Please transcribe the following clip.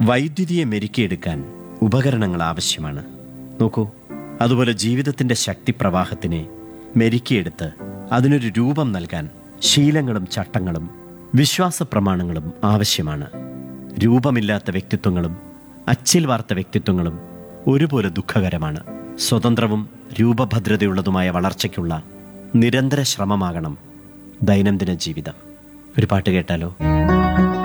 വൈദ്യുതിയെ മെരുക്കിയെടുക്കാൻ ഉപകരണങ്ങൾ ആവശ്യമാണ്. നോക്കൂ, അതുപോലെ ജീവിതത്തിൻ്റെ ശക്തിപ്രവാഹത്തിനെ മെരുക്കിയെടുത്ത് അതിനൊരു രൂപം നൽകാൻ ശീലങ്ങളും ചട്ടങ്ങളും വിശ്വാസപ്രമാണങ്ങളും ആവശ്യമാണ്. രൂപമില്ലാത്ത വ്യക്തിത്വങ്ങളും അച്ചിൽ വാർത്ത വ്യക്തിത്വങ്ങളും ഒരുപോലെ ദുഃഖകരമാണ്. സ്വതന്ത്രവും രൂപഭദ്രതയുള്ളതുമായ വളർച്ചയ്ക്കുള്ള നിരന്തര ശ്രമമാകണം ദൈനംദിന ജീവിതം. ഒരു പാട്ട് കേട്ടാലോ?